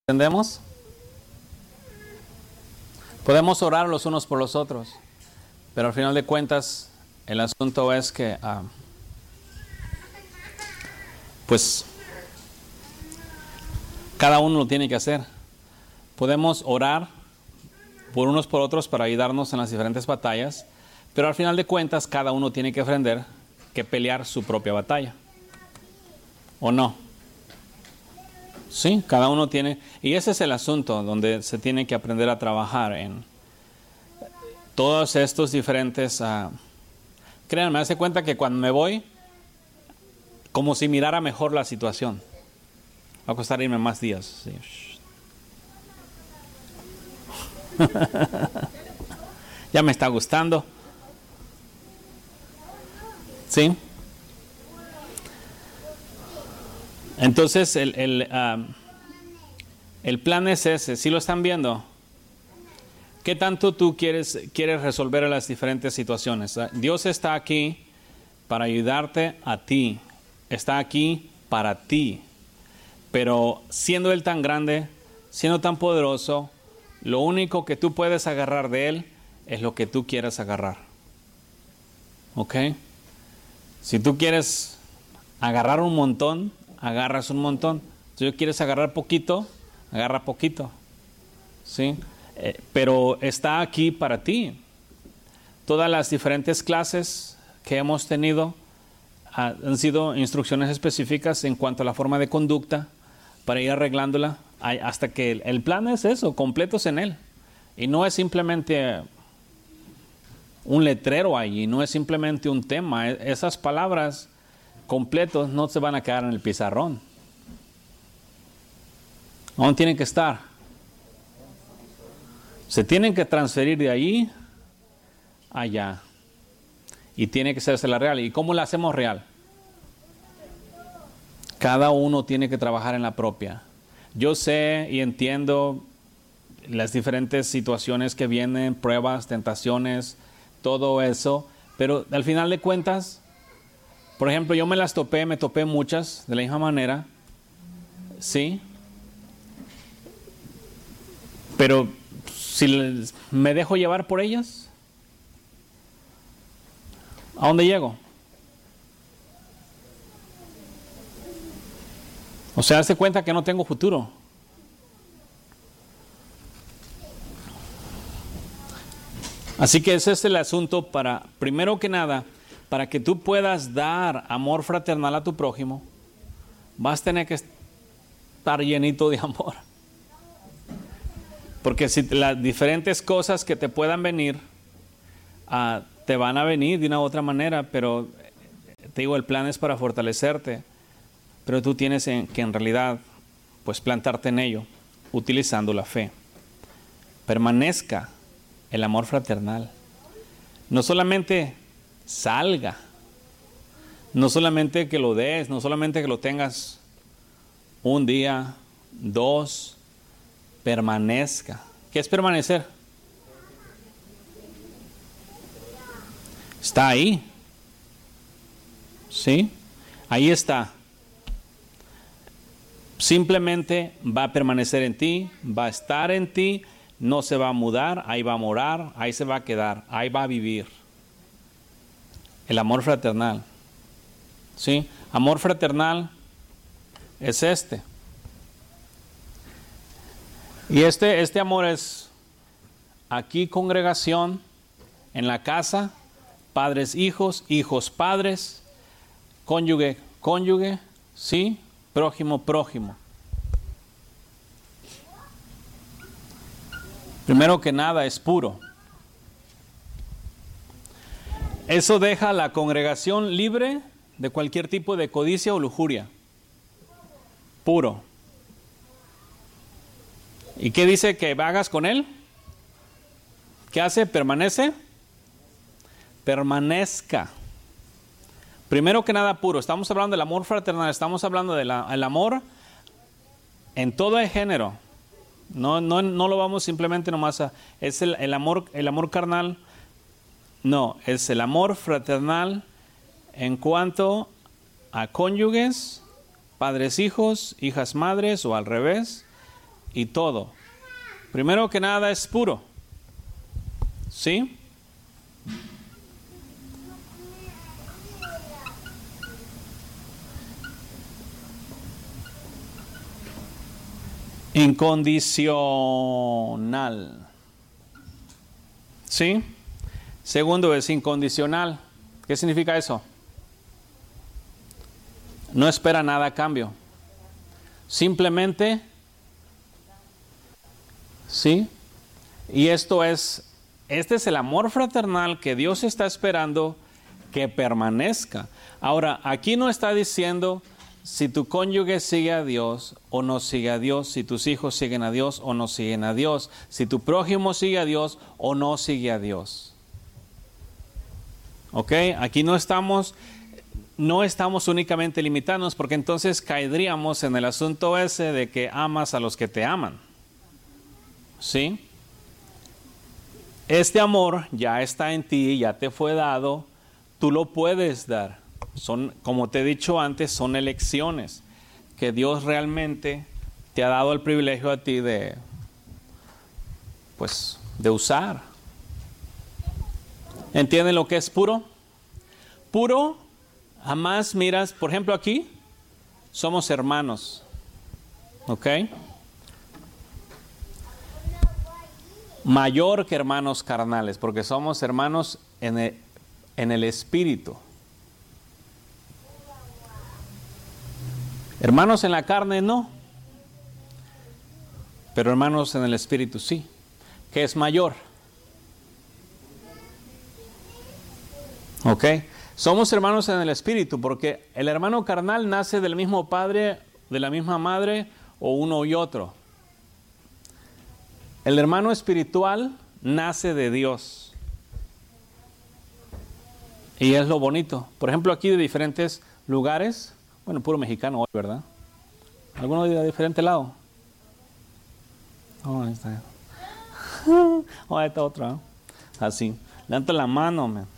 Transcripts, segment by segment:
¿Entendemos? Podemos orar los unos por los otros, pero al final de cuentas el asunto es que pues cada uno lo tiene que hacer. Podemos orar por unos por otros para ayudarnos en las diferentes batallas, pero al final de cuentas cada uno tiene que aprender que pelear su propia batalla, ¿o no? Sí, cada uno tiene, y ese es el asunto donde se tiene que aprender a trabajar en todos estos diferentes. Créanme, me hace cuenta que cuando me voy, como si mirara mejor la situación. Va a costar irme más días. Sí. Ya me está gustando. ¿Sí? Entonces el plan es ese. ¿Sí lo están viendo? ¿Qué tanto tú quieres resolver las diferentes situaciones? Dios está aquí para ayudarte a ti. Está aquí para ti. Pero siendo Él tan grande, siendo tan poderoso, lo único que tú puedes agarrar de Él es lo que tú quieras agarrar. ¿Ok? Si tú quieres agarrar un montón, agarras un montón. Si tú quieres agarrar poquito, agarra poquito. ¿Sí? Pero está aquí para ti. Todas las diferentes clases que hemos tenido han sido instrucciones específicas en cuanto a la forma de conducta para ir arreglándola hasta que el plan es eso, completos en Él. Y no es simplemente un letrero allí, no es simplemente un tema. Esas palabras completos no se van a quedar en el pizarrón. ¿Dónde tienen que estar? Se tienen que transferir de allí a allá. Y tiene que hacerse la real. ¿Y cómo la hacemos real? Cada uno tiene que trabajar en la propia. Yo sé y entiendo las diferentes situaciones que vienen, pruebas, tentaciones, todo eso. Pero al final de cuentas, por ejemplo, yo me topé muchas de la misma manera. ¿Sí? Pero si me dejo llevar por ellas, ¿a dónde llego? O sea, hazte cuenta que no tengo futuro. Así que ese es el asunto primero que nada, para que tú puedas dar amor fraternal a tu prójimo, vas a tener que estar llenito de amor. Porque si las diferentes cosas que te puedan venir, te van a venir de una u otra manera, pero te digo, el plan es para fortalecerte, pero tú tienes que en realidad pues plantarte en ello, utilizando la fe. Permanezca el amor fraternal. No solamente salga, no solamente que lo des, no solamente que lo tengas un día, dos, permanezca. ¿Qué es permanecer? Está ahí. ¿Sí? Ahí está. Simplemente va a permanecer en ti, va a estar en ti, no se va a mudar, ahí va a morar, ahí se va a quedar, ahí va a vivir. El amor fraternal. ¿Sí? Amor fraternal es este. Y este amor es aquí congregación, en la casa, padres, hijos, hijos, padres, cónyuge, cónyuge, ¿sí? Prójimo, prójimo. Primero que nada es puro. Eso deja a la congregación libre de cualquier tipo de codicia o lujuria. Puro. ¿Y qué dice que hagas con él? ¿Qué hace? ¿Permanece? Permanezca. Primero que nada puro. Estamos hablando del amor fraternal. Estamos hablando del amor en todo el género. No lo vamos simplemente nomás es el amor carnal. No, es el amor fraternal en cuanto a cónyuges, padres, hijos, hijas, madres o al revés. y todo. Primero que nada es puro. ¿Sí? Incondicional. ¿Sí? Segundo es incondicional. ¿Qué significa eso? No espera nada a cambio. Simplemente, ¿sí? Y este es el amor fraternal que Dios está esperando que permanezca. Ahora, aquí no está diciendo si tu cónyuge sigue a Dios o no sigue a Dios, si tus hijos siguen a Dios o no siguen a Dios, si tu prójimo sigue a Dios o no sigue a Dios. ¿Ok? Aquí no estamos únicamente limitándonos, porque entonces caeríamos en el asunto ese de que amas a los que te aman. ¿Sí? Este amor ya está en ti, ya te fue dado, tú lo puedes dar. Como te he dicho antes, son elecciones que Dios realmente te ha dado el privilegio a ti de usar. ¿Entienden lo que es puro? Puro, jamás miras, por ejemplo aquí, somos hermanos. ¿Ok? Mayor que hermanos carnales, porque somos hermanos en el espíritu. Hermanos en la carne no, pero hermanos en el espíritu sí. ¿Qué es mayor? ¿Ok? Somos hermanos en el espíritu porque el hermano carnal nace del mismo padre, de la misma madre o uno y otro. El hermano espiritual nace de Dios. Y es lo bonito. Por ejemplo, aquí de diferentes lugares. Bueno, puro mexicano hoy, ¿verdad? ¿Alguno de diferente lado? Oh, ahí está. Oh, ahí está otro. ¿Eh? Así. Levanta la mano, man.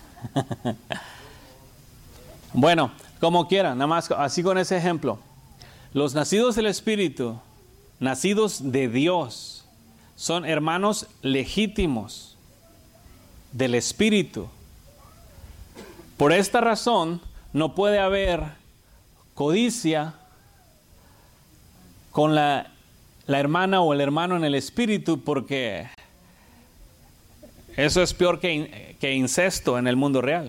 Bueno, como quiera, nada más así con ese ejemplo. Los nacidos del Espíritu, nacidos de Dios, son hermanos legítimos del Espíritu. Por esta razón, no puede haber codicia con la hermana o el hermano en el espíritu, porque eso es peor que incesto en el mundo real.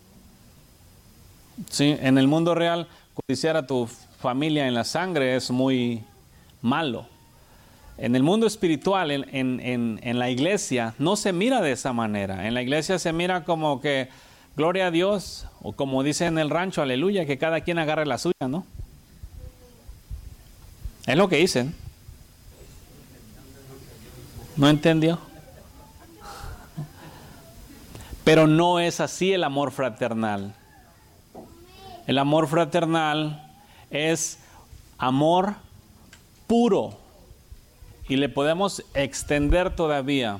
Sí, en el mundo real, codiciar a tu familia en la sangre es muy malo. En el mundo espiritual, en la iglesia, no se mira de esa manera. En la iglesia se mira como que gloria a Dios, o como dice en el rancho, aleluya, que cada quien agarre la suya, ¿no? Es lo que dicen. ¿No entendió? Pero no es así el amor fraternal. El amor fraternal es amor puro. Y le podemos extender todavía.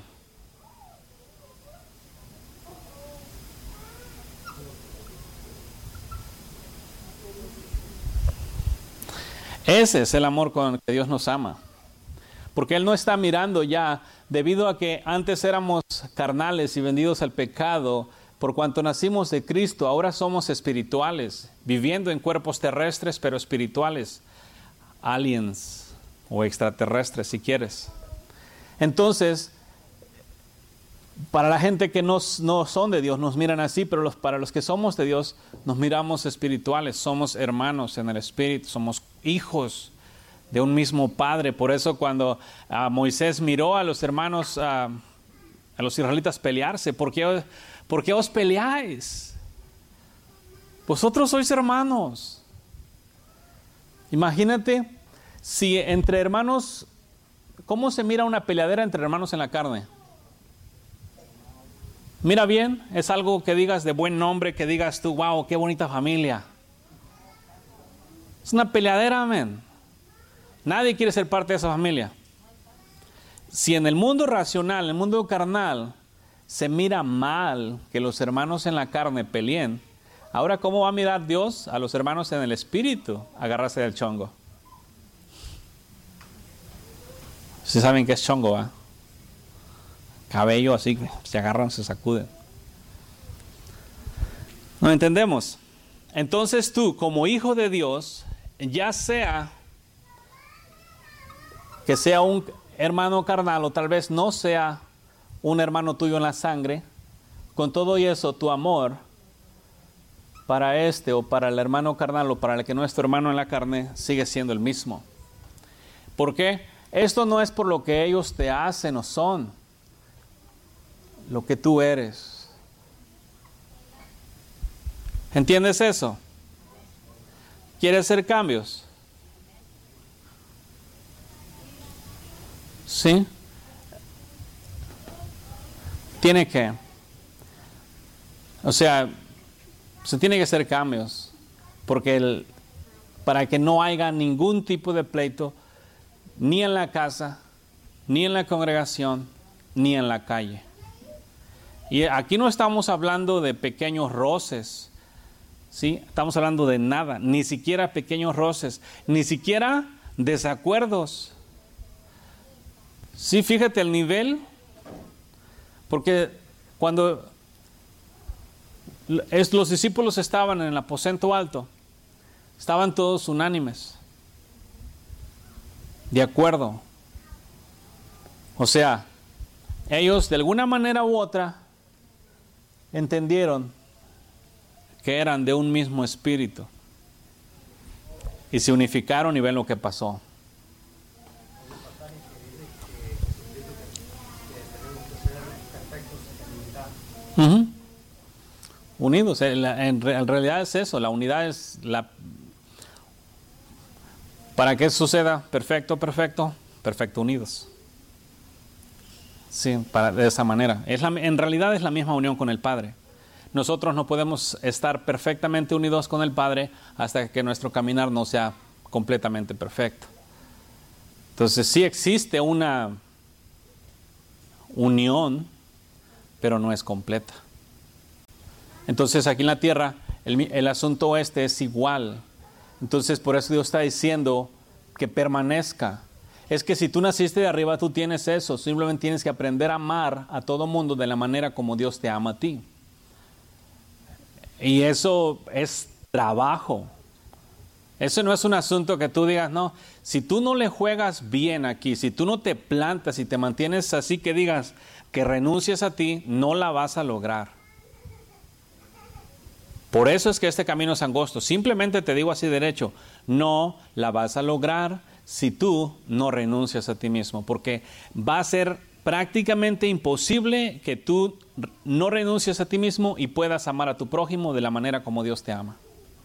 Ese es el amor con el que Dios nos ama. Porque Él no está mirando ya, debido a que antes éramos carnales y vendidos al pecado, por cuanto nacimos de Cristo, ahora somos espirituales, viviendo en cuerpos terrestres, pero espirituales, aliens o extraterrestres si quieres. Entonces, para la gente que no son de Dios, nos miran así, pero para los que somos de Dios, nos miramos espirituales, somos hermanos en el espíritu, somos hijos de un mismo Padre. Por eso cuando Moisés miró a los hermanos, a los israelitas pelearse, ¿por qué os peleáis? Vosotros sois hermanos. Imagínate si entre hermanos, ¿cómo se mira una peleadera entre hermanos en la carne? Mira bien, es algo que digas de buen nombre, que digas tú, wow, qué bonita familia. Es una peleadera, amén. Nadie quiere ser parte de esa familia. Si en el mundo racional, en el mundo carnal, se mira mal que los hermanos en la carne peleen, ahora ¿cómo va a mirar Dios a los hermanos en el espíritu agarrarse del chongo? Si saben qué es chongo, ¿va? Cabello así, se agarran, se sacuden. ¿No entendemos? Entonces tú, como hijo de Dios, ya sea que sea un hermano carnal o tal vez no sea un hermano tuyo en la sangre, con todo y eso, tu amor para este o para el hermano carnal o para el que no es tu hermano en la carne sigue siendo el mismo. ¿Por qué? Esto no es por lo que ellos te hacen o son, lo que tú eres. ¿Entiendes eso? ¿Quieres hacer cambios? ¿Sí? Tiene que. O sea, se tiene que hacer cambios. Porque para que no haya ningún tipo de pleito, ni en la casa, ni en la congregación, ni en la calle. Y aquí no estamos hablando de pequeños roces, ¿sí? Estamos hablando de nada, ni siquiera pequeños roces, ni siquiera desacuerdos. Sí, fíjate el nivel, porque cuando los discípulos estaban en el aposento alto, estaban todos unánimes, de acuerdo. O sea, ellos de alguna manera u otra entendieron que eran de un mismo espíritu y se unificaron y ven lo que pasó. Uh-huh. Unidos, en realidad es eso, la unidad es para que suceda perfecto unidos. Sí, de esa manera. En realidad es la misma unión con el Padre. Nosotros no podemos estar perfectamente unidos con el Padre hasta que nuestro caminar no sea completamente perfecto. Entonces sí existe una unión, pero no es completa. Entonces aquí en la tierra el asunto es igual. Entonces por eso Dios está diciendo que permanezca. Es que si tú naciste de arriba, tú tienes eso. Simplemente tienes que aprender a amar a todo mundo de la manera como Dios te ama a ti. Y eso es trabajo. Eso no es un asunto que tú digas, no, si tú no le juegas bien aquí, si tú no te plantas y te mantienes así que digas que renuncies a ti, no la vas a lograr. Por eso es que este camino es angosto. Simplemente te digo así derecho, no la vas a lograr si tú no renuncias a ti mismo, porque va a ser prácticamente imposible que tú no renuncies a ti mismo y puedas amar a tu prójimo de la manera como Dios te ama.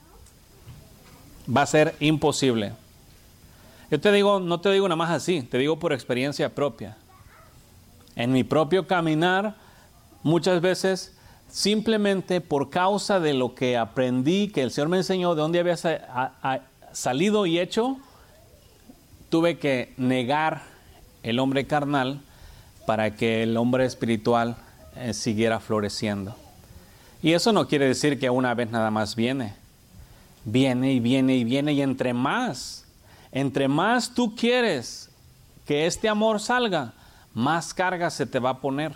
Va a ser imposible. Yo te digo, no te digo nada más así, te digo por experiencia propia. En mi propio caminar, muchas veces, simplemente por causa de lo que aprendí, que el Señor me enseñó, de dónde había salido y hecho, tuve que negar el hombre carnal para que el hombre espiritual siguiera floreciendo. Y eso no quiere decir que una vez nada más viene. Viene y viene y viene, y entre más tú quieres que este amor salga, más carga se te va a poner.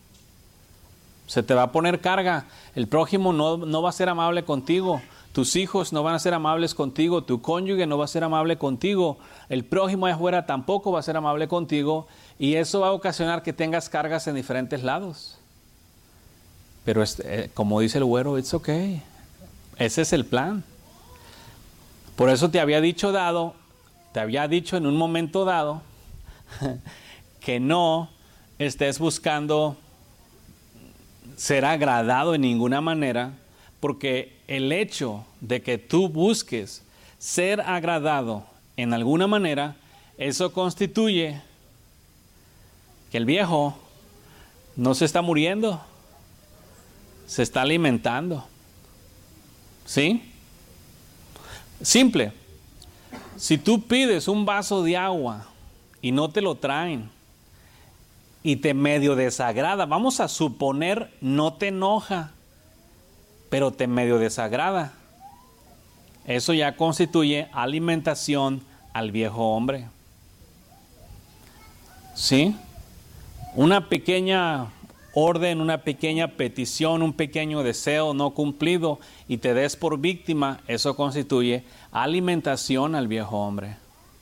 Se te va a poner carga. El prójimo no va a ser amable contigo. Tus hijos no van a ser amables contigo. Tu cónyuge no va a ser amable contigo. El prójimo allá afuera tampoco va a ser amable contigo. Y eso va a ocasionar que tengas cargas en diferentes lados. Pero como dice el güero, it's okay. Ese es el plan. Por eso te había dicho en un momento dado que no estés buscando ser agradado en ninguna manera, porque el hecho de que tú busques ser agradado en alguna manera, eso constituye que el viejo no se está muriendo, se está alimentando. ¿Sí? Simple. Si tú pides un vaso de agua y no te lo traen y te medio desagrada, vamos a suponer no te enoja, pero te medio desagrada, eso ya constituye alimentación al viejo hombre. ¿Sí? Una pequeña orden, una pequeña petición, un pequeño deseo no cumplido y te des por víctima, eso constituye alimentación al viejo hombre.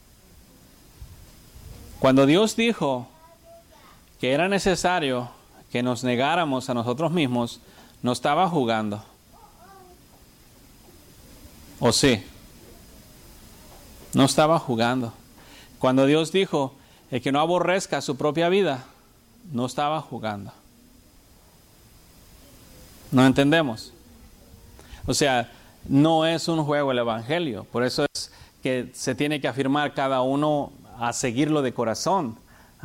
Cuando Dios dijo que era necesario que nos negáramos a nosotros mismos, no estaba jugando. ¿O sí? No estaba jugando. Cuando Dios dijo el que no aborrezca su propia vida, no estaba jugando. ¿No entendemos? O sea, no es un juego el Evangelio. Por eso es que se tiene que afirmar cada uno a seguirlo de corazón.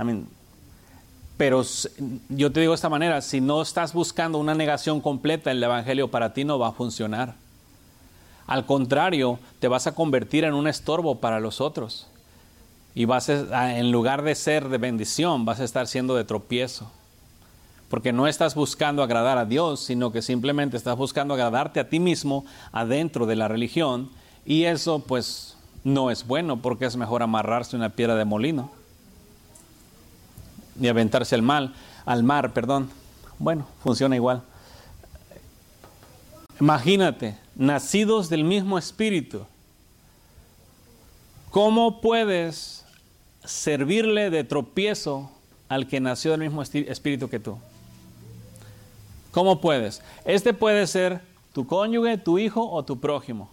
Pero yo te digo de esta manera, si no estás buscando una negación completa, el Evangelio para ti no va a funcionar. Al contrario, te vas a convertir en un estorbo para los otros. Y en lugar de ser de bendición, vas a estar siendo de tropiezo. Porque no estás buscando agradar a Dios, sino que simplemente estás buscando agradarte a ti mismo adentro de la religión. Y eso pues no es bueno, porque es mejor amarrarse una piedra de molino y aventarse al mar. Bueno, funciona igual. Imagínate, nacidos del mismo espíritu. ¿Cómo puedes servirle de tropiezo al que nació del mismo espíritu que tú? ¿Cómo puedes? Este puede ser tu cónyuge, tu hijo o tu prójimo.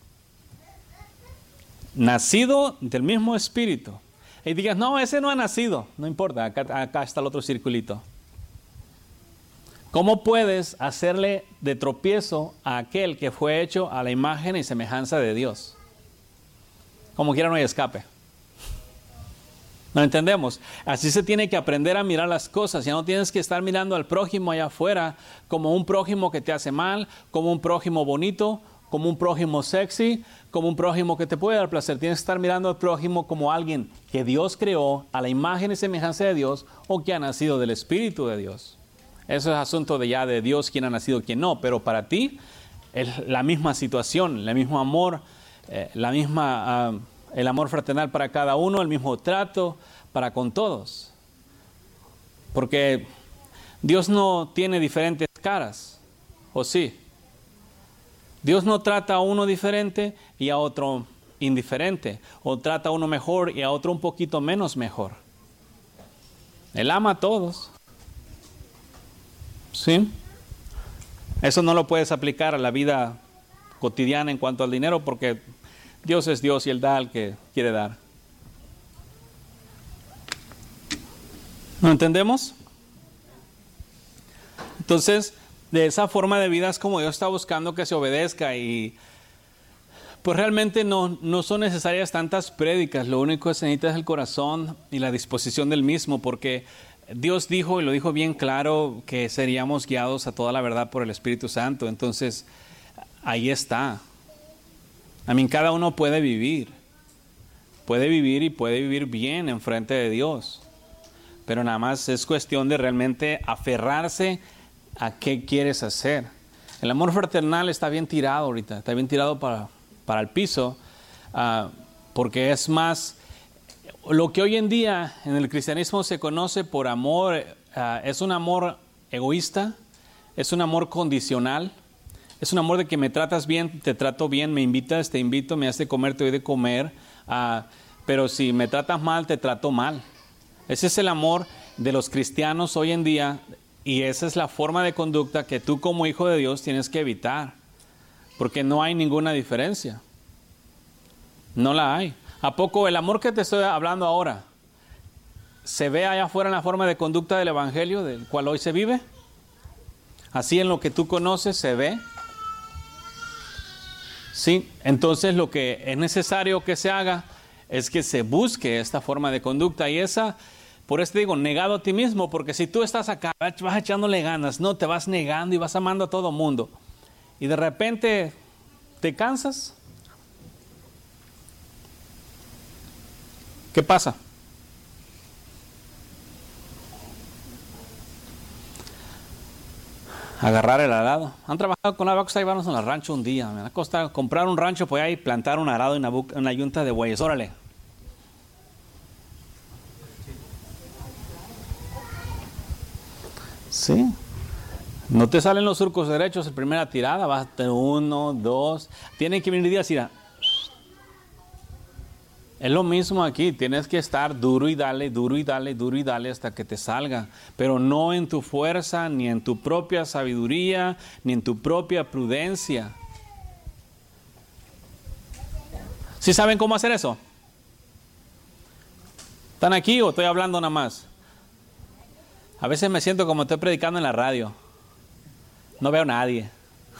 Nacido del mismo espíritu. Y digas, no, ese no ha nacido. No importa, acá está el otro circulito. ¿Cómo puedes hacerle de tropiezo a aquel que fue hecho a la imagen y semejanza de Dios? Como quiera no hay escape. ¿No entendemos? Así se tiene que aprender a mirar las cosas. Ya no tienes que estar mirando al prójimo allá afuera como un prójimo que te hace mal, como un prójimo bonito, como un prójimo sexy, como un prójimo que te puede dar placer. Tienes que estar mirando al prójimo como alguien que Dios creó a la imagen y semejanza de Dios o que ha nacido del Espíritu de Dios. Eso es asunto de Dios, quién ha nacido, quién no. Pero para ti es la misma situación, el mismo amor, el amor fraternal para cada uno, el mismo trato para con todos. Porque Dios no tiene diferentes caras, ¿o sí? Dios no trata a uno diferente y a otro indiferente, o trata a uno mejor y a otro un poquito menos mejor. Él ama a todos. ¿Sí? Eso no lo puedes aplicar a la vida cotidiana en cuanto al dinero, porque Dios es Dios y Él da al que quiere dar. ¿No entendemos? Entonces, de esa forma de vida es como Dios está buscando que se obedezca, y pues realmente no son necesarias tantas prédicas. Lo único que se necesita es el corazón y la disposición del mismo, porque Dios dijo, y lo dijo bien claro, que seríamos guiados a toda la verdad por el Espíritu Santo. Entonces, ahí está. Cada uno puede vivir y puede vivir bien en frente de Dios. Pero nada más es cuestión de realmente aferrarse a qué quieres hacer. El amor fraternal está bien tirado ahorita, está bien tirado para el piso, porque es más, lo que hoy en día en el cristianismo se conoce por amor, es un amor egoísta, es un amor condicional, es un amor de que me tratas bien, te trato bien, me invitas, te invito, me haces de comer, te doy de comer, pero si me tratas mal, te trato mal. Ese es el amor de los cristianos hoy en día, y esa es la forma de conducta que tú como hijo de Dios tienes que evitar, porque no hay ninguna diferencia. No la hay. ¿A poco el amor que te estoy hablando ahora se ve allá afuera en la forma de conducta del Evangelio, del cual hoy se vive? Así en lo que tú conoces se ve. Sí, entonces lo que es necesario que se haga es que se busque esta forma de conducta, y por eso te digo, negado a ti mismo, porque si tú estás acá, vas echándole ganas, no, te vas negando y vas amando a todo mundo, y de repente te cansas, ¿qué pasa? Agarrar el arado. Han trabajado con Abacus, ahí vamos en el rancho un día. Me ha costado comprar un rancho, pues ahí plantar un arado en una yunta de bueyes. Órale. Sí. No te salen los surcos derechos en primera tirada, vas a 1, 2. Tienen que venir días y ir. Es lo mismo aquí, tienes que estar duro y dale, duro y dale, duro y dale hasta que te salga. Pero no en tu fuerza, ni en tu propia sabiduría, ni en tu propia prudencia. ¿Sí saben cómo hacer eso? ¿Están aquí o estoy hablando nada más? A veces me siento como estoy predicando en la radio. No veo a nadie.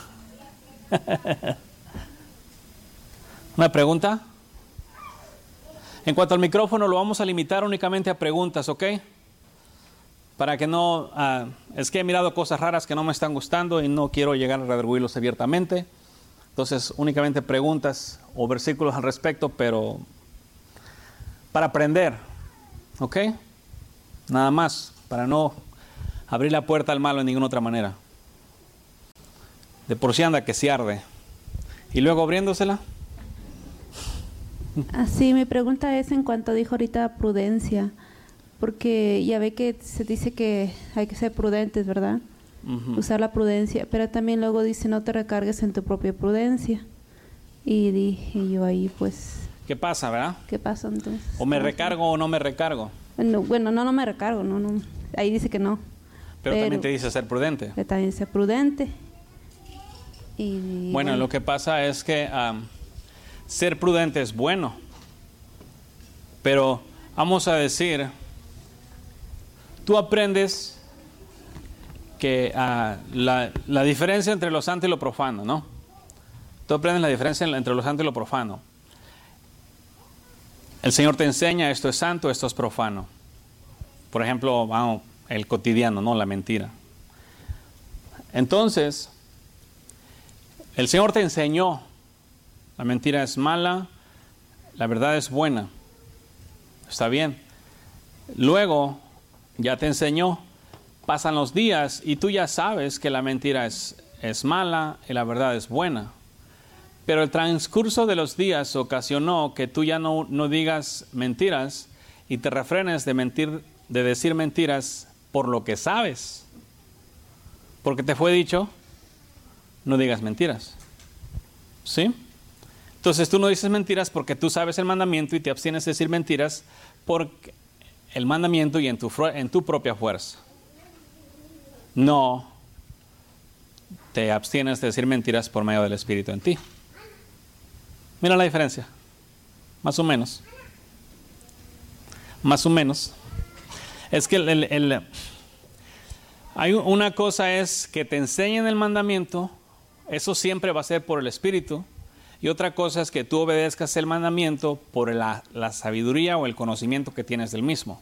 ¿Una pregunta? En cuanto al micrófono, lo vamos a limitar únicamente a preguntas, ¿ok? Para que no... es que he mirado cosas raras que no me están gustando y no quiero llegar a redarguirlos abiertamente. Entonces, únicamente preguntas o versículos al respecto, pero para aprender, ¿ok? Nada más, para no abrir la puerta al malo de ninguna otra manera. De por sí anda que se arde. Y luego abriéndosela. Así, mi pregunta es en cuanto dijo ahorita prudencia, porque ya ve que se dice que hay que ser prudentes, ¿verdad? Uh-huh. Usar la prudencia, pero también luego dice no te recargues en tu propia prudencia. Y dije yo ahí pues... ¿Qué pasa, verdad? ¿Qué pasa entonces? ¿O me recargo o no me recargo? Bueno, no me recargo, no. Ahí dice que no. Pero también te dice ser prudente. También ser prudente. Bueno, lo que pasa es que... ser prudente es bueno, pero vamos a decir, tú aprendes que la diferencia entre lo santo y lo profano, ¿no? Tú aprendes la diferencia entre lo santo y lo profano. El Señor te enseña esto es santo, esto es profano. Por ejemplo, el cotidiano, ¿no? La mentira. Entonces, el Señor te enseñó. La mentira es mala, la verdad es buena. Está bien. Luego, ya te enseñó, pasan los días y tú ya sabes que la mentira es mala y la verdad es buena. Pero el transcurso de los días ocasionó que tú ya no digas mentiras y te refrenes de decir mentiras por lo que sabes. Porque te fue dicho, no digas mentiras. ¿Sí? Entonces tú no dices mentiras porque tú sabes el mandamiento y te abstienes de decir mentiras por el mandamiento y en tu propia fuerza. No te abstienes de decir mentiras por medio del Espíritu en ti. Mira la diferencia. Más o menos. Más o menos. Es que hay una cosa es que te enseñen el mandamiento, eso siempre va a ser por el Espíritu. Y otra cosa es que tú obedezcas el mandamiento por la sabiduría o el conocimiento que tienes del mismo.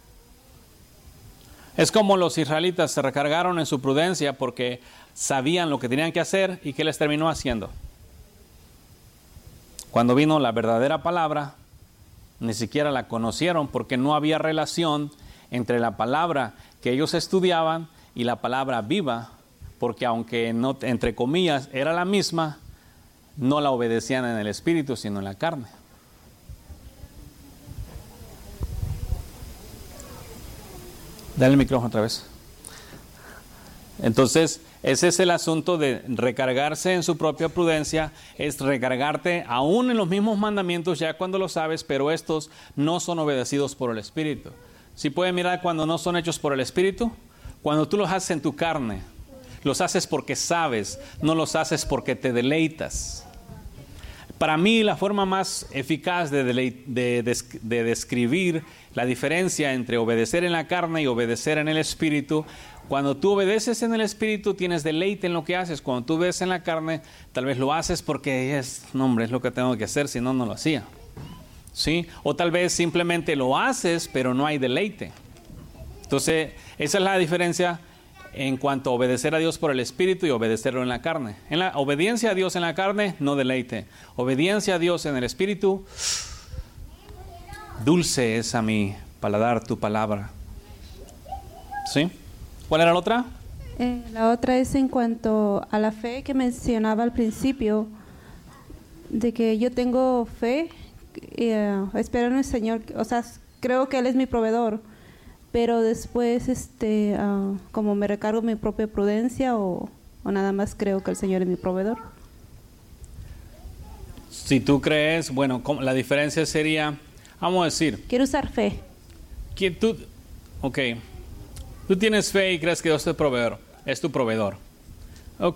Es como los israelitas se recargaron en su prudencia porque sabían lo que tenían que hacer y ¿qué les terminó haciendo? Cuando vino la verdadera palabra, ni siquiera la conocieron porque no había relación entre la palabra que ellos estudiaban y la palabra viva, porque aunque no, entre comillas, era la misma, no la obedecían en el espíritu, sino en la carne. Dale el micrófono otra vez. Entonces, ese es el asunto de recargarse en su propia prudencia, es recargarte aún en los mismos mandamientos ya cuando lo sabes, pero estos no son obedecidos por el Espíritu. ¿Sí pueden mirar cuando no son hechos por el Espíritu? Cuando tú los haces en tu carne, los haces porque sabes, no los haces porque te deleitas. Para mí la forma más eficaz de describir la diferencia entre obedecer en la carne y obedecer en el Espíritu, cuando tú obedeces en el Espíritu tienes deleite en lo que haces. Cuando tú obedeces en la carne, tal vez lo haces porque es lo que tengo que hacer, si no, no lo hacía. ¿Sí? O tal vez simplemente lo haces, pero no hay deleite. Entonces, esa es la diferencia en cuanto a obedecer a Dios por el Espíritu y obedecerlo en la carne. En la obediencia a Dios en la carne, no deleite. Obediencia a Dios en el Espíritu, dulce es a mi paladar tu palabra. ¿Sí? ¿Cuál era la otra? La otra es en cuanto a la fe que mencionaba al principio, de que yo tengo fe, espero en el Señor, o sea, creo que Él es mi proveedor, pero después, como me recargo mi propia prudencia o nada más creo que el Señor es mi proveedor. Si tú crees, bueno, la diferencia sería, vamos a decir... Quiero usar fe. Que tú tienes fe y crees que Dios es tu proveedor. Ok.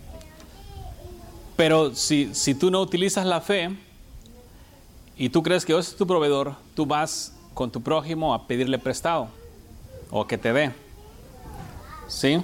Pero si tú no utilizas la fe y tú crees que Dios es tu proveedor, tú vas con tu prójimo a pedirle prestado o que te dé. ¿Sí?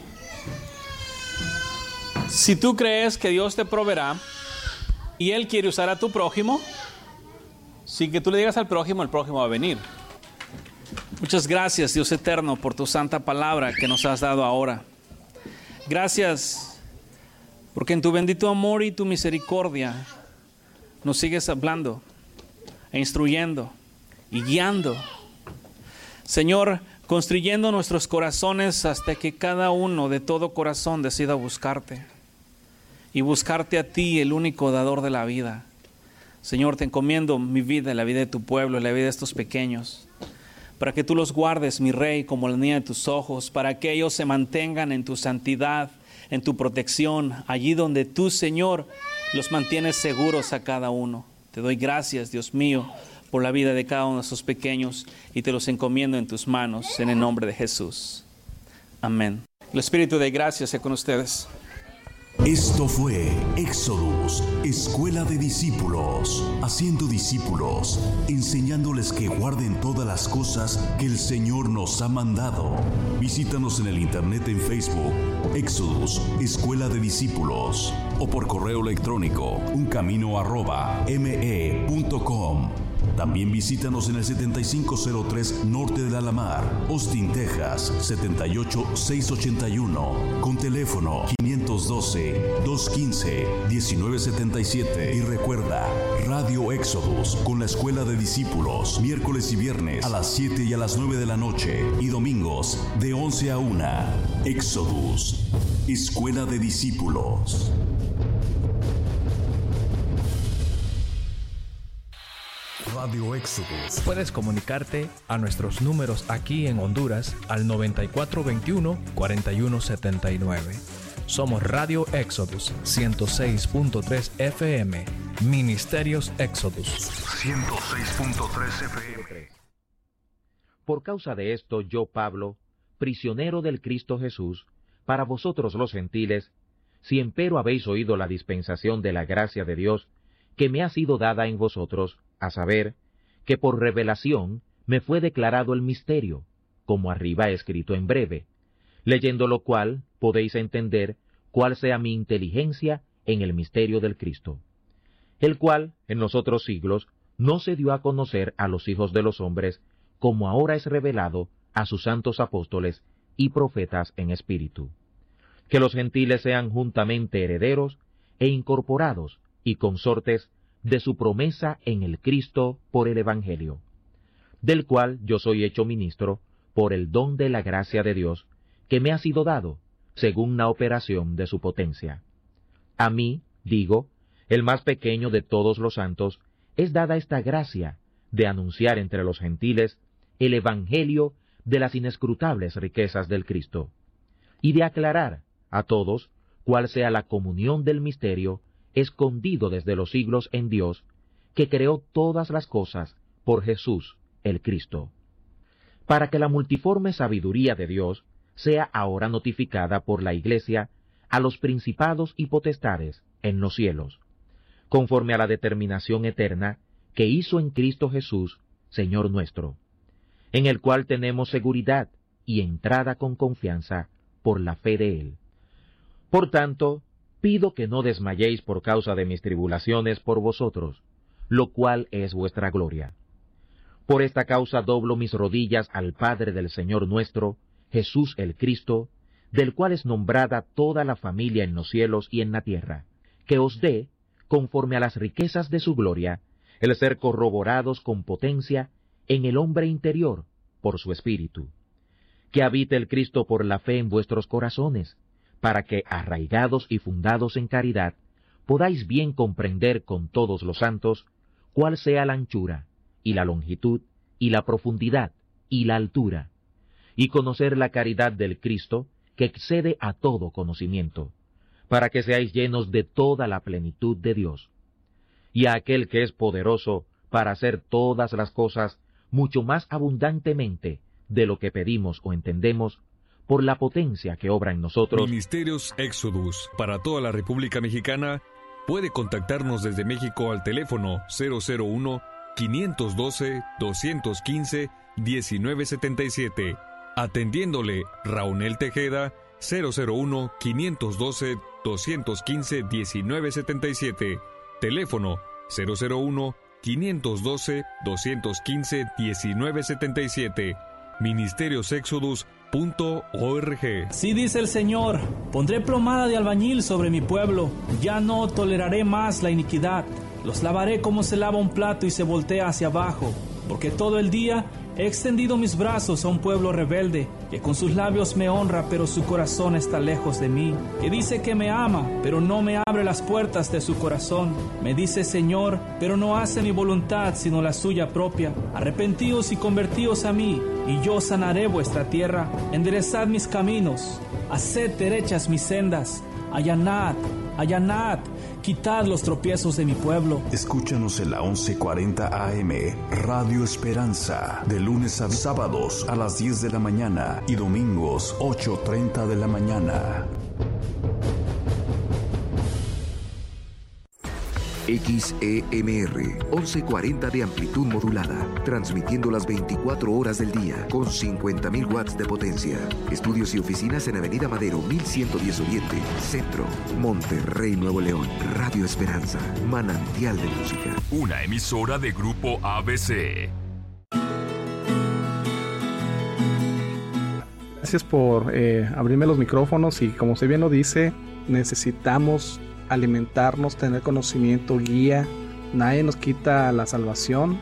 Si tú crees que Dios te proveerá y Él quiere usar a tu prójimo, sin que tú le digas al prójimo, el prójimo va a venir. Muchas gracias, Dios eterno, por tu santa palabra que nos has dado ahora. Gracias, porque en tu bendito amor y tu misericordia nos sigues hablando, e instruyendo y guiando. Señor, construyendo nuestros corazones hasta que cada uno de todo corazón decida buscarte. Y buscarte a ti, el único dador de la vida. Señor, te encomiendo mi vida, la vida de tu pueblo, la vida de estos pequeños. Para que tú los guardes, mi Rey, como la niña de tus ojos, para que ellos se mantengan en tu santidad, en tu protección, allí donde tú, Señor, los mantienes seguros a cada uno. Te doy gracias, Dios mío, por la vida de cada uno de estos pequeños y te los encomiendo en tus manos, en el nombre de Jesús. Amén. El Espíritu de gracia sea con ustedes. Esto fue Éxodus, Escuela de Discípulos, haciendo discípulos, enseñándoles que guarden todas las cosas que el Señor nos ha mandado. Visítanos en el internet en Facebook, Éxodus, Escuela de Discípulos, o por correo electrónico, uncamino@me.com. También visítanos en el 7503 Norte de Alamar, Austin, Texas, 78681, con teléfono 512-215-1977. Y recuerda, Radio Éxodus con la Escuela de Discípulos, miércoles y viernes a las 7 y a las 9 de la noche, y domingos de 11 a 1. Éxodus, Escuela de Discípulos. Radio Éxodus. Puedes comunicarte a nuestros números aquí en Honduras al 9421-4179. Somos Radio Éxodus 106.3 FM, Ministerios Éxodus 106.3 FM. Por causa de esto, yo, Pablo, prisionero del Cristo Jesús, para vosotros los gentiles, si empero habéis oído la dispensación de la gracia de Dios, que me ha sido dada en vosotros, a saber, que por revelación me fue declarado el misterio, como arriba escrito en breve, leyendo lo cual podéis entender cuál sea mi inteligencia en el misterio del Cristo, el cual en los otros siglos no se dio a conocer a los hijos de los hombres, como ahora es revelado a sus santos apóstoles y profetas en espíritu, que los gentiles sean juntamente herederos e incorporados y consortes de su promesa en el Cristo por el Evangelio, del cual yo soy hecho ministro por el don de la gracia de Dios, que me ha sido dado, según la operación de su potencia. A mí, digo, el más pequeño de todos los santos, es dada esta gracia de anunciar entre los gentiles el Evangelio de las inescrutables riquezas del Cristo, y de aclarar a todos cuál sea la comunión del misterio escondido desde los siglos en Dios, que creó todas las cosas por Jesús, el Cristo, para que la multiforme sabiduría de Dios sea ahora notificada por la Iglesia a los principados y potestades en los cielos, conforme a la determinación eterna que hizo en Cristo Jesús, Señor nuestro, en el cual tenemos seguridad y entrada con confianza por la fe de Él. Por tanto, pido que no desmayéis por causa de mis tribulaciones por vosotros, lo cual es vuestra gloria. Por esta causa doblo mis rodillas al Padre del Señor nuestro, Jesús el Cristo, del cual es nombrada toda la familia en los cielos y en la tierra, que os dé, conforme a las riquezas de su gloria, el ser corroborados con potencia en el hombre interior por su Espíritu. Que habite el Cristo por la fe en vuestros corazones, para que, arraigados y fundados en caridad, podáis bien comprender con todos los santos cuál sea la anchura, y la longitud, y la profundidad, y la altura, y conocer la caridad del Cristo, que excede a todo conocimiento, para que seáis llenos de toda la plenitud de Dios. Y a aquel que es poderoso para hacer todas las cosas mucho más abundantemente de lo que pedimos o entendemos, por la potencia que obra en nosotros. Ministerios Exodus para toda la República Mexicana. Puede contactarnos desde México al teléfono 001-512-215-1977. Atendiéndole Raúl Tejeda, 001-512-215-1977. Teléfono 001-512-215-1977. Ministeriosexodus.org. Así dice el Señor: pondré plomada de albañil sobre mi pueblo, ya no toleraré más la iniquidad. Los lavaré como se lava un plato y se voltea hacia abajo, porque todo el día he extendido mis brazos a un pueblo rebelde, que con sus labios me honra, pero su corazón está lejos de mí, que dice que me ama, pero no me abre las puertas de su corazón. Me dice Señor, pero no hace mi voluntad, sino la suya propia. Arrepentíos y convertíos a mí, y yo sanaré vuestra tierra. Enderezad mis caminos, haced derechas mis sendas. Allanad, allanad, quitad los tropiezos de mi pueblo. Escúchanos en la 1140 AM, Radio Esperanza, de lunes a sábados a las 10 de la mañana y domingos 8:30 de la mañana. XEMR 1140 de amplitud modulada, transmitiendo las 24 horas del día con 50.000 watts de potencia. Estudios y oficinas en Avenida Madero 1110 Oriente, Centro, Monterrey, Nuevo León. Radio Esperanza, manantial de música. Una emisora de Grupo ABC. Gracias por abrirme los micrófonos y, como usted bien lo dice, necesitamos alimentarnos, tener conocimiento, guía. Nadie nos quita la salvación,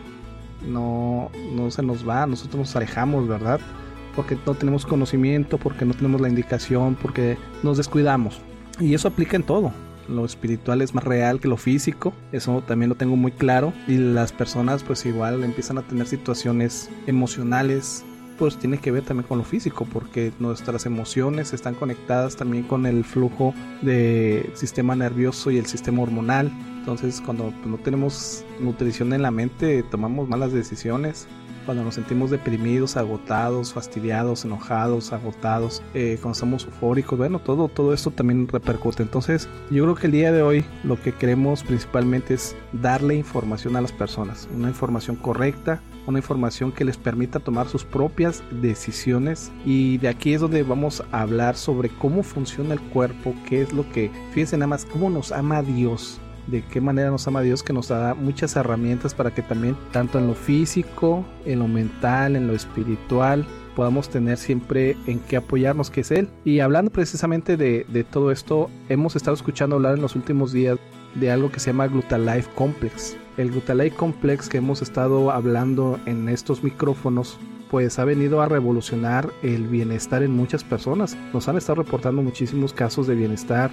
no se nos va, nosotros nos alejamos, ¿verdad? Porque no tenemos conocimiento, porque no tenemos la indicación, porque nos descuidamos. Y eso aplica en todo. Lo espiritual es más real que lo físico, eso también lo tengo muy claro. Y las personas pues igual empiezan a tener situaciones emocionales, pues tiene que ver también con lo físico, porque nuestras emociones están conectadas también con el flujo del sistema nervioso y el sistema hormonal. Entonces, cuando no tenemos nutrición en la mente, tomamos malas decisiones. Cuando nos sentimos deprimidos, agotados, fastidiados, enojados, agotados, cuando estamos eufóricos, bueno, todo esto también repercute. Entonces, yo creo que el día de hoy lo que queremos principalmente es darle información a las personas, una información correcta, una información que les permita tomar sus propias decisiones. Y de aquí es donde vamos a hablar sobre cómo funciona el cuerpo, qué es lo que, fíjense nada más, cómo nos ama Dios. De qué manera nos ama Dios, que nos da muchas herramientas para que también, tanto en lo físico, en lo mental, en lo espiritual, podamos tener siempre en qué apoyarnos, que es Él. Y hablando precisamente de todo esto, hemos estado escuchando hablar en los últimos días de algo que se llama Glutalife Complex. El Glutalife Complex que hemos estado hablando en estos micrófonos, pues ha venido a revolucionar el bienestar en muchas personas. Nos han estado reportando muchísimos casos de bienestar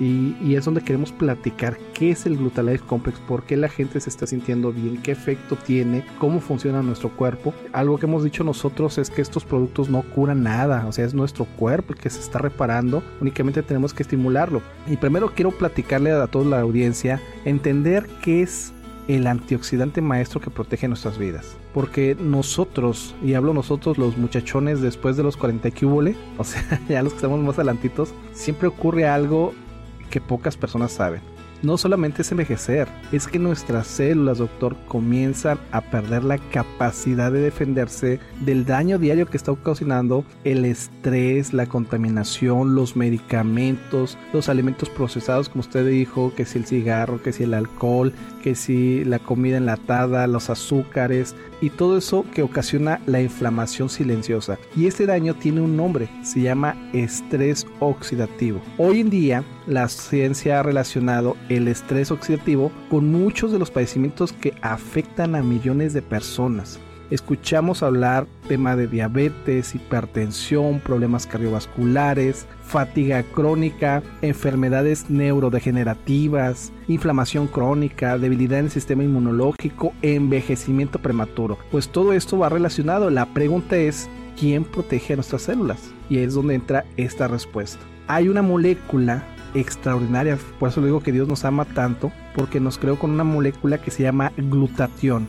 y es donde queremos platicar qué es el Glutalife Complex, por qué la gente se está sintiendo bien, qué efecto tiene, cómo funciona nuestro cuerpo. Algo que hemos dicho nosotros es que estos productos no curan nada, o sea, es nuestro cuerpo el que se está reparando, únicamente tenemos que estimularlo. Y primero quiero platicarle a toda la audiencia, entender qué es el antioxidante maestro que protege nuestras vidas. Porque nosotros, y hablo nosotros los muchachones después de los 40 que hubole, o sea, ya los que estamos más adelantitos, siempre ocurre algo que pocas personas saben. No solamente es envejecer, es que nuestras células, doctor, comienzan a perder la capacidad de defenderse del daño diario que está ocasionando el estrés, la contaminación, los medicamentos, los alimentos procesados, como usted dijo, que si el cigarro, que si el alcohol, que si la comida enlatada, los azúcares y todo eso que ocasiona la inflamación silenciosa. Y este daño tiene un nombre, se llama estrés oxidativo. Hoy en día la ciencia ha relacionado el estrés oxidativo con muchos de los padecimientos que afectan a millones de personas. Escuchamos hablar tema de diabetes, hipertensión, problemas cardiovasculares, fatiga crónica, enfermedades neurodegenerativas, inflamación crónica, debilidad en el sistema inmunológico, envejecimiento prematuro. Pues todo esto va relacionado. La pregunta es, ¿quién protege a nuestras células? Y es donde entra esta respuesta. Hay una molécula extraordinaria, por eso le digo que Dios nos ama tanto, porque nos creó con una molécula que se llama glutatión.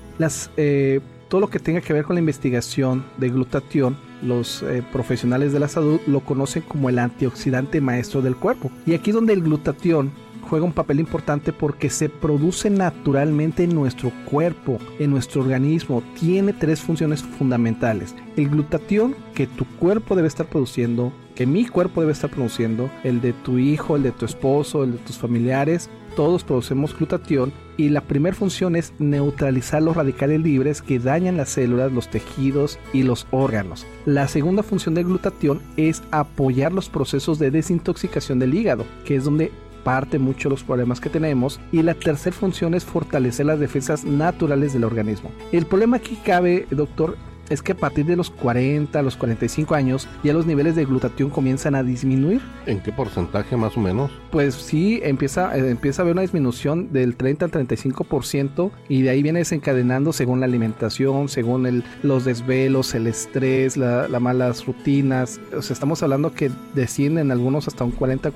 Todo lo que tenga que ver con la investigación de glutatión, los profesionales de la salud lo conocen como el antioxidante maestro del cuerpo. Y aquí es donde el glutatión juega un papel importante porque se produce naturalmente en nuestro cuerpo, en nuestro organismo. Tiene 3 funciones fundamentales. El glutatión que tu cuerpo debe estar produciendo, que mi cuerpo debe estar produciendo, el de tu hijo, el de tu esposo, el de tus familiares, todos producemos glutatión, y la primera función es neutralizar los radicales libres que dañan las células, los tejidos y los órganos. La segunda función del glutatión es apoyar los procesos de desintoxicación del hígado, que es donde parte mucho los problemas que tenemos, y la tercera función es fortalecer las defensas naturales del organismo. El problema aquí cabe, doctor, es que a partir de los 40, los 45 años, ya los niveles de glutatión comienzan a disminuir. ¿En qué porcentaje más o menos? Pues sí, empieza a haber una disminución del 30 al 35%, y de ahí viene desencadenando según la alimentación, según los desvelos, el estrés, las malas rutinas. O sea, estamos hablando que descienden algunos hasta un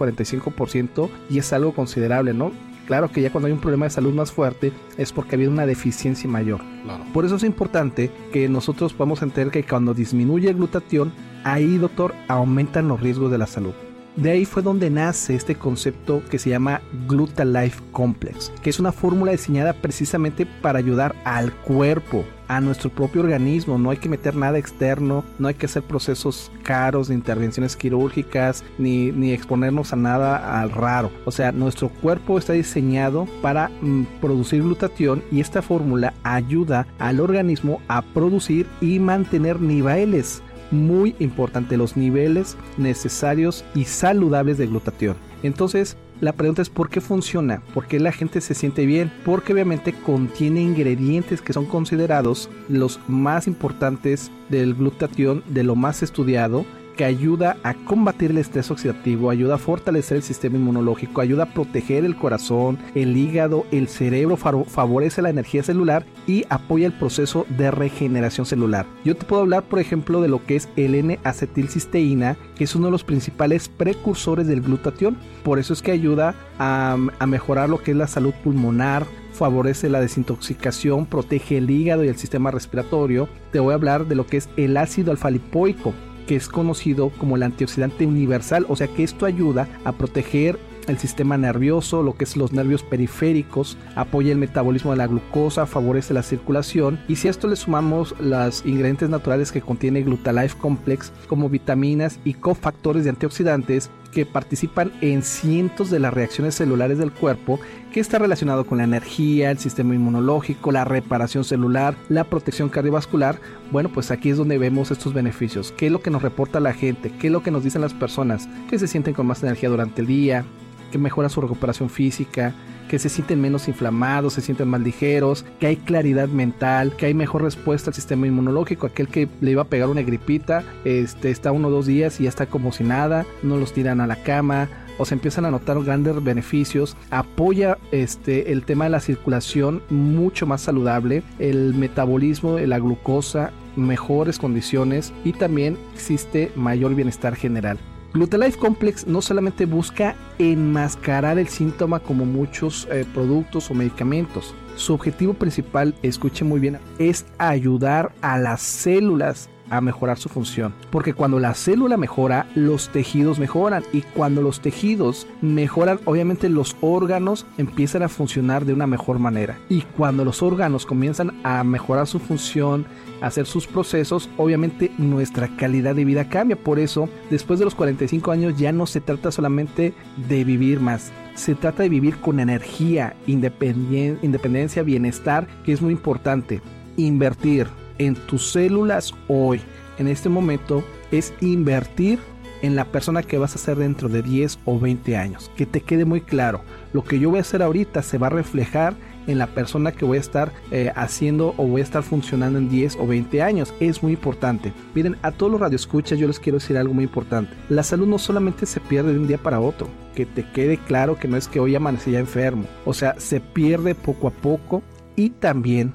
40-45%, y es algo considerable, ¿no? Claro que ya cuando hay un problema de salud más fuerte es porque ha habido una deficiencia mayor. Claro. Por eso es importante que nosotros podamos entender que cuando disminuye el glutatión, ahí, doctor, aumentan los riesgos de la salud. De ahí fue donde nace este concepto que se llama GlutaLife Complex, que es una fórmula diseñada precisamente para ayudar al cuerpo, a nuestro propio organismo. No hay que meter nada externo, no hay que hacer procesos caros de intervenciones quirúrgicas, ni exponernos a nada al raro. O sea, nuestro cuerpo está diseñado para producir glutatión, y esta fórmula ayuda al organismo a producir y mantener niveles, muy importante, los niveles necesarios y saludables de glutatión. Entonces, la pregunta es ¿por qué funciona? ¿Por qué la gente se siente bien? Porque obviamente contiene ingredientes que son considerados los más importantes del glutatión, de lo más estudiado, que ayuda a combatir el estrés oxidativo, ayuda a fortalecer el sistema inmunológico, ayuda a proteger el corazón, el hígado, el cerebro, favorece la energía celular y apoya el proceso de regeneración celular. Yo te puedo hablar, por ejemplo, de lo que es el N-acetilcisteína, que es uno de los principales precursores del glutatión. Por eso es que ayuda a mejorar lo que es la salud pulmonar, favorece la desintoxicación, protege el hígado y el sistema respiratorio. Te voy a hablar de lo que es el ácido alfa-lipoico, que es conocido como el antioxidante universal, o sea que esto ayuda a proteger el sistema nervioso, lo que es los nervios periféricos, apoya el metabolismo de la glucosa, favorece la circulación. Y si a esto le sumamos los ingredientes naturales que contiene GlutaLife Complex, como vitaminas y cofactores de antioxidantes que participan en cientos de las reacciones celulares del cuerpo, que está relacionado con la energía, el sistema inmunológico, la reparación celular, la protección cardiovascular, bueno, pues aquí es donde vemos estos beneficios. ¿Qué es lo que nos reporta la gente? ¿Qué es lo que nos dicen las personas? Que se sienten con más energía durante el día, que mejora su recuperación física, que se sienten menos inflamados, se sienten más ligeros, que hay claridad mental, que hay mejor respuesta al sistema inmunológico. Aquel que le iba a pegar una gripita, está 1 o 2 días y ya está como si nada, no los tiran a la cama, o se empiezan a notar grandes beneficios. Apoya el tema de la circulación, mucho más saludable, el metabolismo, la glucosa, mejores condiciones, y también existe mayor bienestar general. GlutaLife Complex no solamente busca enmascarar el síntoma como muchos productos o medicamentos. Su objetivo principal, escuche muy bien, es ayudar a las células a mejorar su función, porque cuando la célula mejora, los tejidos mejoran, y cuando los tejidos mejoran, obviamente los órganos empiezan a funcionar de una mejor manera, y cuando los órganos comienzan a mejorar su función, a hacer sus procesos, obviamente nuestra calidad de vida cambia. Por eso, después de los 45 años ya no se trata solamente de vivir más, se trata de vivir con energía, independencia, bienestar, que es muy importante. Invertir en tus células hoy, en este momento, es invertir en la persona que vas a ser dentro de 10 o 20 años. Que te quede muy claro, lo que yo voy a hacer ahorita se va a reflejar en la persona que voy a estar haciendo o voy a estar funcionando en 10 o 20 años. Es muy importante. Miren, a todos los radioescuchas yo les quiero decir algo muy importante. La salud no solamente se pierde de un día para otro. Que te quede claro que no es que hoy amanecí ya enfermo. O sea, se pierde poco a poco, y también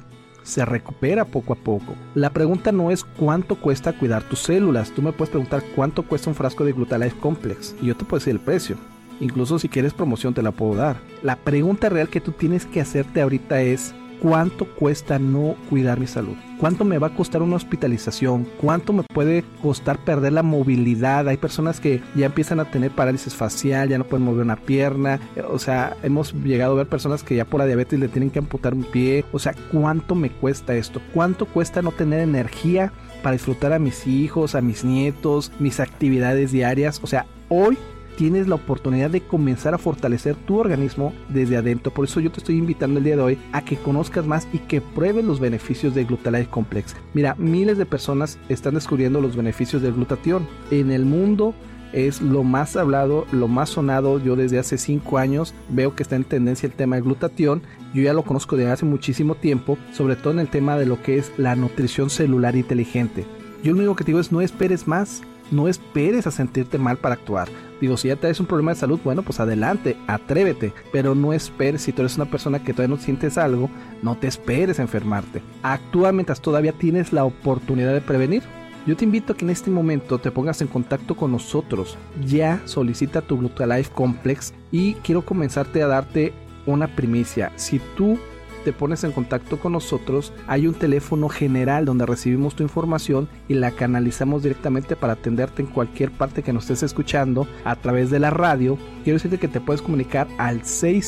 se recupera poco a poco. La pregunta no es cuánto cuesta cuidar tus células. Tú me puedes preguntar cuánto cuesta un frasco de Glutalife Complex y yo te puedo decir el precio. Incluso si quieres promoción te la puedo dar. La pregunta real que tú tienes que hacerte ahorita es: ¿cuánto cuesta no cuidar mi salud? ¿Cuánto me va a costar una hospitalización? ¿Cuánto me puede costar perder la movilidad? Hay personas que ya empiezan a tener parálisis facial, ya no pueden mover una pierna. O sea, hemos llegado a ver personas que ya por la diabetes le tienen que amputar un pie. O sea, ¿cuánto me cuesta esto? ¿Cuánto cuesta no tener energía para disfrutar a mis hijos, a mis nietos, mis actividades diarias? O sea, hoy tienes la oportunidad de comenzar a fortalecer tu organismo desde adentro. Por eso yo te estoy invitando el día de hoy a que conozcas más y que pruebes los beneficios de Glutalife Complex. Mira, miles de personas están descubriendo los beneficios del glutatión. En el mundo es lo más hablado, lo más sonado. Yo desde hace 5 años veo que está en tendencia el tema del glutatión. Yo ya lo conozco desde hace muchísimo tiempo, sobre todo en el tema de lo que es la nutrición celular inteligente. Yo lo único que te digo es: no esperes más. No esperes a sentirte mal para actuar. Digo, si ya traes un problema de salud, bueno, pues adelante, atrévete, pero no esperes. Si tú eres una persona que todavía no sientes algo, no te esperes a enfermarte. Actúa mientras todavía tienes la oportunidad de prevenir. Yo te invito a que en este momento te pongas en contacto con nosotros. Ya solicita tu Glutalife Complex y quiero comenzarte a darte una primicia. Si tú te pones en contacto con nosotros, hay un teléfono general donde recibimos tu información y la canalizamos directamente para atenderte en cualquier parte que nos estés escuchando a través de la radio. Quiero decirte que te puedes comunicar al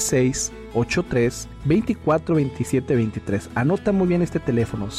6683-242723. Anota muy bien este teléfono: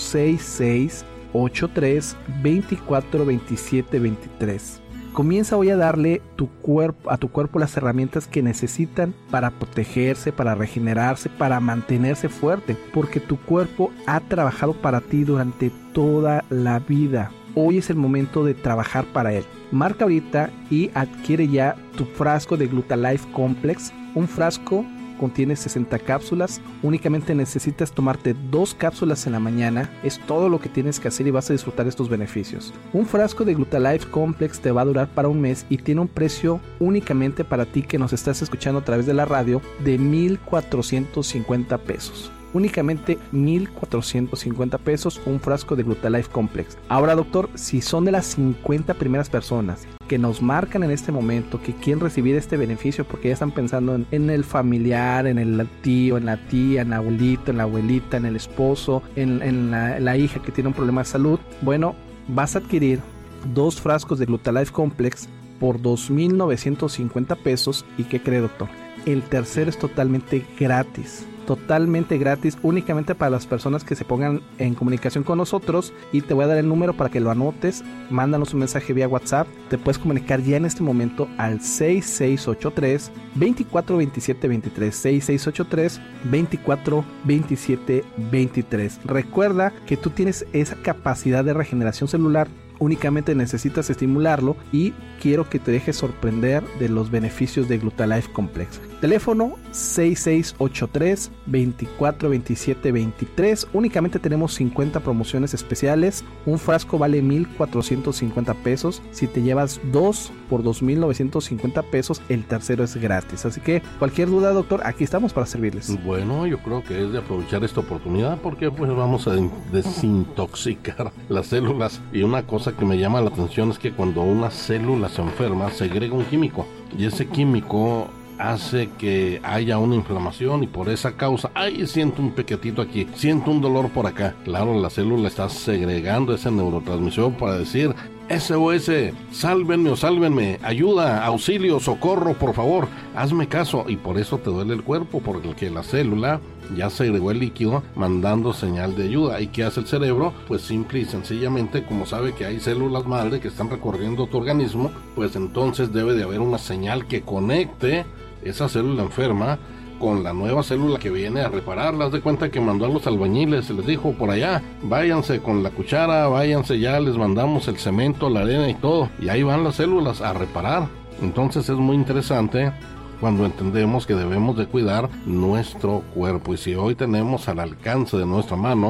6683-242723. Comienza hoy a darle a tu cuerpo las herramientas que necesitan para protegerse, para regenerarse, para mantenerse fuerte, porque tu cuerpo ha trabajado para ti durante toda la vida. Hoy es el momento de trabajar para él. Marca ahorita y adquiere ya tu frasco de Glutalife Complex. Un frasco contiene 60 cápsulas. Únicamente necesitas tomarte 2 cápsulas en la mañana. Es todo lo que tienes que hacer y vas a disfrutar estos beneficios. Un frasco de Glutalife Complex te va a durar para un mes y tiene un precio únicamente para ti que nos estás escuchando a través de la radio de 1,450 pesos. Únicamente 1,450 pesos un frasco de Glutalife Complex. Ahora, doctor, si son de las 50 primeras personas que nos marcan en este momento que quieren recibir este beneficio porque ya están pensando en el familiar, en el tío, en la tía, en el abuelito, en la abuelita, en el esposo, en la hija que tiene un problema de salud, bueno, vas a adquirir 2 frascos de Glutalife Complex por 2,950 pesos. ¿Y qué cree, doctor? El tercero es totalmente gratis. Totalmente gratis, únicamente para las personas que se pongan en comunicación con nosotros. Y te voy a dar el número para que lo anotes. Mándanos un mensaje vía WhatsApp. Te puedes comunicar ya en este momento al 6683-242723. 6683-242723. Recuerda que tú tienes esa capacidad de regeneración celular. Únicamente necesitas estimularlo y quiero que te dejes sorprender de los beneficios de Glutalife Complex. Teléfono 6683-242723. Únicamente tenemos 50 promociones especiales. Un frasco vale 1,450 pesos. Si te llevas 2 por 2,950 pesos, el tercero es gratis. Así que cualquier duda, doctor, aquí estamos para servirles. Bueno, yo creo que es de aprovechar esta oportunidad porque pues vamos a desintoxicar las células. Y una cosa que me llama la atención es que cuando una célula se enferma, segrega un químico. Y ese químico hace que haya una inflamación y por esa causa, siento un piquetito aquí, siento un dolor por acá. Claro, la célula está segregando ese neurotransmisor para decir: SOS, sálvenme o sálvenme, ayuda, auxilio, socorro, por favor, hazme caso. Y por eso te duele el cuerpo, porque la célula ya segregó el líquido mandando señal de ayuda. ¿Y qué hace el cerebro? Pues simple y sencillamente, como sabe que hay células madre que están recorriendo tu organismo, pues entonces debe de haber una señal que conecte esa célula enferma con la nueva célula que viene a repararla. Haz de cuenta que mandó a los albañiles, se les dijo: por allá, váyanse con la cuchara, váyanse, ya les mandamos el cemento, la arena y todo, y ahí van las células a reparar. Entonces es muy interesante cuando entendemos que debemos de cuidar nuestro cuerpo, y si hoy tenemos al alcance de nuestra mano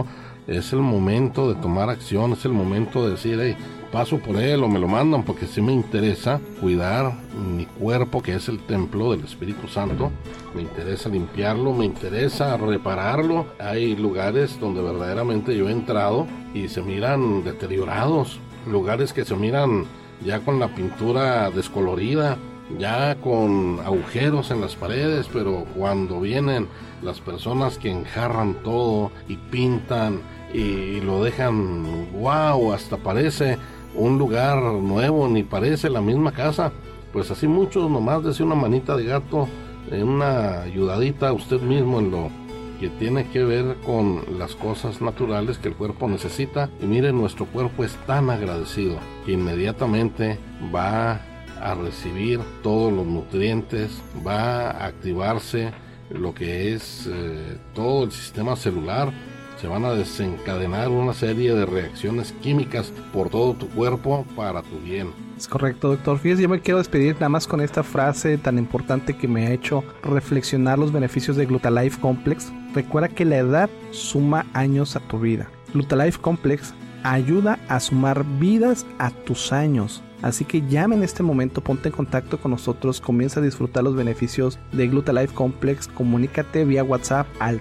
es el momento de tomar acción, es el momento de decir, hey, paso por él o me lo mandan, porque sí me interesa cuidar mi cuerpo, que es el templo del Espíritu Santo. Me interesa limpiarlo, me interesa repararlo. Hay lugares donde verdaderamente yo he entrado y se miran deteriorados, lugares que se miran ya con la pintura descolorida, ya con agujeros en las paredes, pero cuando vienen las personas que enjarran todo y pintan y lo dejan, wow, hasta parece un lugar nuevo, ni parece la misma casa, pues así muchos nomás desde una manita de gato, una ayudadita a usted mismo en lo que tiene que ver con las cosas naturales que el cuerpo necesita. Y miren, nuestro cuerpo es tan agradecido que inmediatamente va a recibir todos los nutrientes, va a activarse lo que es todo el sistema celular. Se van a desencadenar una serie de reacciones químicas por todo tu cuerpo para tu bien. Es correcto, doctor. Fíjese, yo me quiero despedir nada más con esta frase tan importante que me ha hecho reflexionar los beneficios de Glutalife Complex. Recuerda que la edad suma años a tu vida. Glutalife Complex ayuda a sumar vidas a tus años. Así que llame en este momento, ponte en contacto con nosotros, comienza a disfrutar los beneficios de Glutalife Complex. Comunícate vía WhatsApp al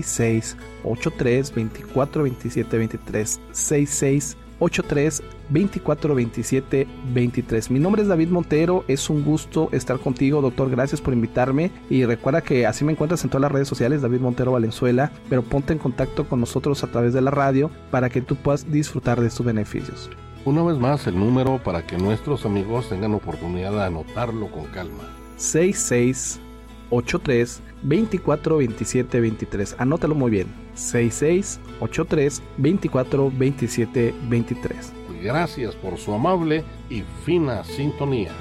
6683-242723, 6683-242723. Mi nombre es David Montero, es un gusto estar contigo, doctor. Gracias por invitarme y recuerda que así me encuentras en todas las redes sociales, David Montero Valenzuela, pero ponte en contacto con nosotros a través de la radio para que tú puedas disfrutar de estos beneficios. Una vez más el número para que nuestros amigos tengan oportunidad de anotarlo con calma. 6683-242723. Anótalo muy bien. 6683-242723. Gracias por su amable y fina sintonía.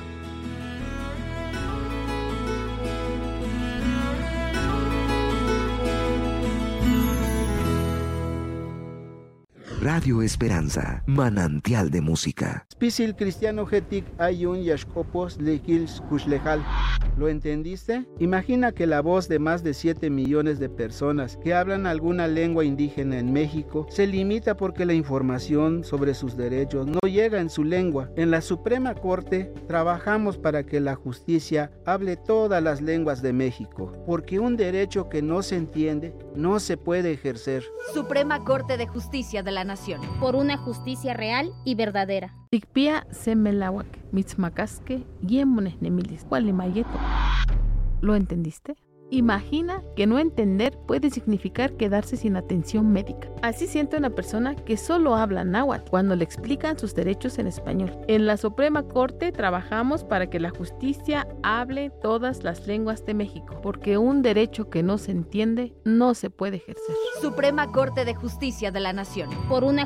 Radio Esperanza, manantial de música. Spisil cristiano getik ayun yashkopos lekils kushlejal. ¿Lo entendiste? Imagina que la voz de más de 7 millones de personas que hablan alguna lengua indígena en México se limita porque la información sobre sus derechos no llega en su lengua. En la Suprema Corte trabajamos para que la justicia hable todas las lenguas de México, porque un derecho que no se entiende no se puede ejercer. Suprema Corte de Justicia de la Nación. Por una justicia real y verdadera. Tikpia semelawak, mitzmakaske, yemones nemilis, cualimayeto. ¿Lo entendiste? Imagina que no entender puede significar quedarse sin atención médica. Así siente una persona que solo habla náhuatl cuando le explican sus derechos en español. En la Suprema Corte trabajamos para que la justicia hable todas las lenguas de México, porque un derecho que no se entiende no se puede ejercer. Suprema Corte de Justicia de la Nación. Por una